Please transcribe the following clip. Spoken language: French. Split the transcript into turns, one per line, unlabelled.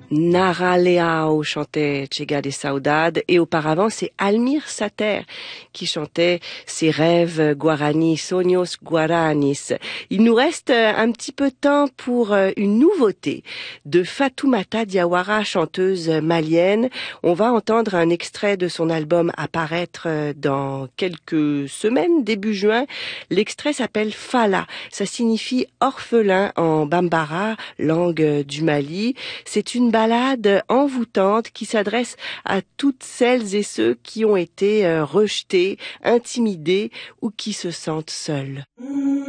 Nara Leao chantait Chega de Saudade et auparavant c'est Almir Sater qui chantait ses rêves guarani, Sonhos Guaranis. Il nous reste un petit peu de temps pour une nouveauté de Fatoumata Diawara, chanteuse malienne. On va entendre un extrait de son album apparaître dans quelques semaines, début juin. L'extrait s'appelle Fala. Ça signifie orphelin en Bambara, langue du Mali. C'est une ballade envoûtante qui s'adresse à toutes celles et ceux qui ont été rejetés, intimidés ou qui se sentent seuls.